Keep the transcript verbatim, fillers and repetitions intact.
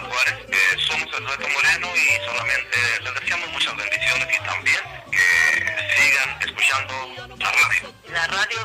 Juárez. Eh, somos el Reto Moreno y solamente les deseamos muchas bendiciones y también que sigan escuchando la radio. La radio